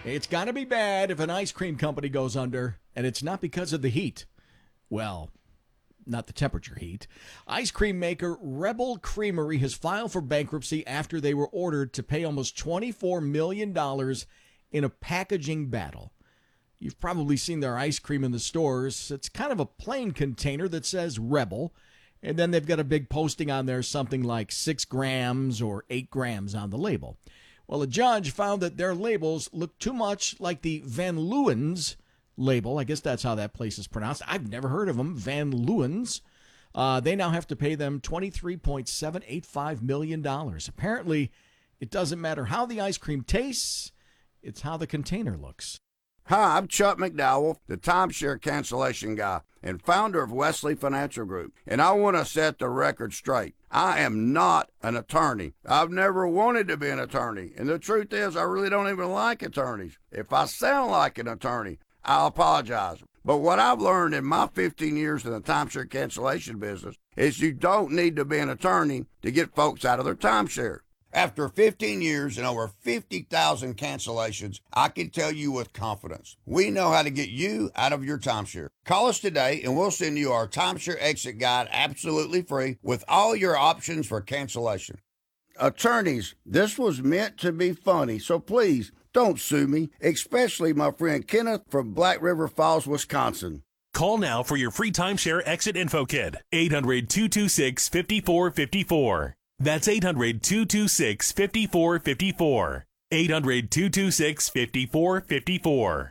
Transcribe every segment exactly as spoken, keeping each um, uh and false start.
It's got to be bad if an ice cream company goes under, and it's not because of the heat. Well, not the temperature heat. Ice cream maker Rebel Creamery has filed for bankruptcy after they were ordered to pay almost twenty-four million dollars in a packaging battle. You've probably seen their ice cream in the stores. It's kind of a plain container that says Rebel, and then they've got a big posting on there, something like six grams or eight grams on the label. Well, a judge found that their labels look too much like the Van Leeuwen's label. I guess that's how that place is pronounced. I've never heard of them, Van Leeuwen's. Uh, they now have to pay them twenty-three point seven eight five million dollars. Apparently, it doesn't matter how the ice cream tastes, it's how the container looks. Hi, I'm Chuck McDowell, the timeshare cancellation guy and founder of Wesley Financial Group, and I want to set the record straight. I am not an attorney. I've never wanted to be an attorney, and the truth is I really don't even like attorneys. If I sound like an attorney, I'll apologize. But what I've learned in my fifteen years in the timeshare cancellation business is you don't need to be an attorney to get folks out of their timeshare. After fifteen years and over fifty thousand cancellations, I can tell you with confidence, we know how to get you out of your timeshare. Call us today and we'll send you our timeshare exit guide absolutely free with all your options for cancellation. Attorneys, this was meant to be funny, so please don't sue me, especially my friend Kenneth from Black River Falls, Wisconsin. Call now for your free timeshare exit info kit. eight hundred, two two six, five four five four. That's eight hundred, two two six, five four five four. eight hundred, two two six, five four five four.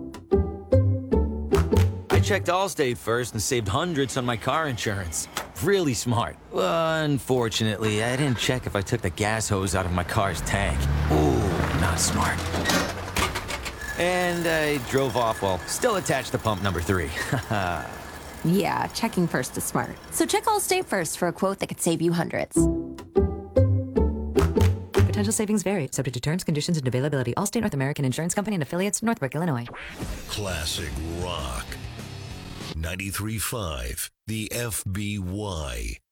I checked Allstate first and saved hundreds on my car insurance. Really smart. Well, unfortunately, I didn't check if I took the gas hose out of my car's tank. Ooh, not smart. And I drove off while still attached to pump number three. Yeah, checking first is smart. So check Allstate first for a quote that could save you hundreds. Potential savings vary, subject to terms, conditions, and availability. Allstate North American Insurance Company and affiliates, Northbrook, Illinois. Classic rock. ninety-three point five, the F B Y.